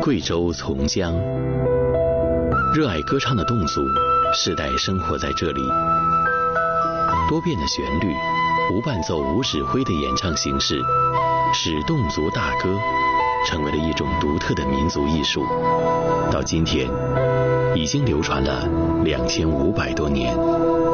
贵州从江，热爱歌唱的侗族世代生活在这里。多变的旋律，无伴奏无指挥的演唱形式，使侗族大歌成为了一种独特的民族艺术。到今天已经流传了2500多年。